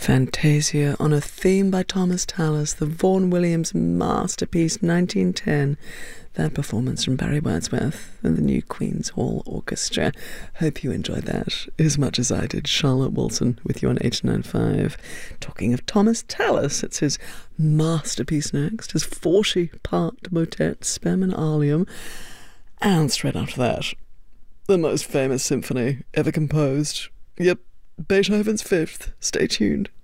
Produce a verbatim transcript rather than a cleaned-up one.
Fantasia on a theme by Thomas Tallis, the Vaughan Williams masterpiece, nineteen ten. That performance from Barry Wordsworth and the New Queen's Hall Orchestra. Hope you enjoyed that as much as I did. Charlotte Wilson with you on eight nine five. Talking of Thomas Tallis, it's his masterpiece next, his forty-part motet, Spem and Alium. And straight after that, the most famous symphony ever composed. Yep, Beethoven's Fifth. Stay tuned.